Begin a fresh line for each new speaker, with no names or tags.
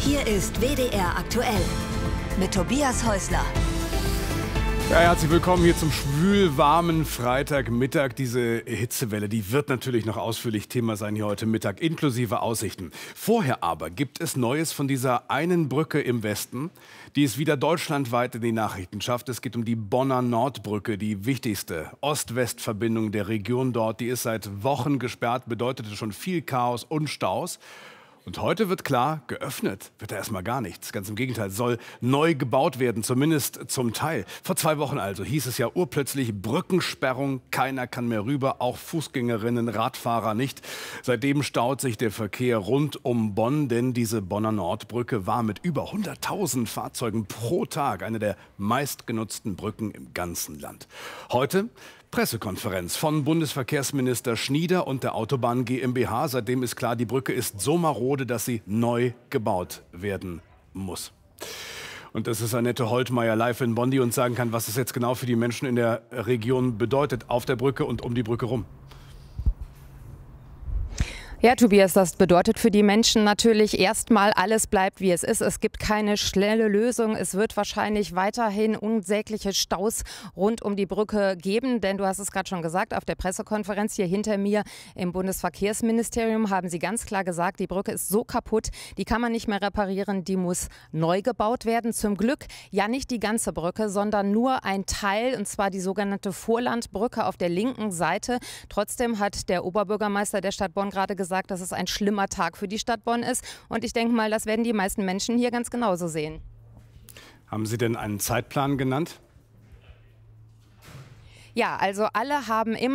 Hier ist WDR aktuell mit Tobias Häusler.
Ja, herzlich willkommen hier zum schwülwarmen Freitagmittag. Diese Hitzewelle, die wird natürlich noch ausführlich Thema sein hier heute Mittag, inklusive Aussichten. Vorher aber gibt es Neues von dieser einen Brücke im Westen, die es wieder deutschlandweit in die Nachrichten schafft. Es geht um die Bonner Nordbrücke, die wichtigste Ost-West-Verbindung der Region dort. Die ist seit Wochen gesperrt, bedeutete schon viel Chaos und Staus. Und heute wird klar, geöffnet wird da erstmal gar nichts. Ganz im Gegenteil, soll neu gebaut werden, zumindest zum Teil. Vor 2 Wochen also hieß es ja urplötzlich Brückensperrung, keiner kann mehr rüber, auch Fußgängerinnen, Radfahrer nicht. Seitdem staut sich der Verkehr rund um Bonn, denn diese Bonner Nordbrücke war mit über 100.000 Fahrzeugen pro Tag eine der meistgenutzten Brücken im ganzen Land. Heute Pressekonferenz von Bundesverkehrsminister Schnieder und der Autobahn GmbH. Seitdem ist klar, die Brücke ist so marode, dass sie neu gebaut werden muss. Und das ist Annette Holtmeier live in Bonn, die uns sagen kann, was es jetzt genau für die Menschen in der Region bedeutet, auf der Brücke und um die Brücke rum.
Ja, Tobias, das bedeutet für die Menschen natürlich erstmal, alles bleibt wie es ist. Es gibt keine schnelle Lösung. Es wird wahrscheinlich weiterhin unsägliche Staus rund um die Brücke geben. Denn du hast es gerade schon gesagt, auf der Pressekonferenz hier hinter mir im Bundesverkehrsministerium haben sie ganz klar gesagt, die Brücke ist so kaputt, die kann man nicht mehr reparieren, die muss neu gebaut werden. Zum Glück ja nicht die ganze Brücke, sondern nur ein Teil, und zwar die sogenannte Vorlandbrücke auf der linken Seite. Trotzdem hat der Oberbürgermeister der Stadt Bonn gerade gesagt, dass es ein schlimmer Tag für die Stadt Bonn ist. Und ich denke mal, das werden die meisten Menschen hier ganz genauso sehen.
Haben Sie denn einen Zeitplan genannt?
Ja, also alle haben immer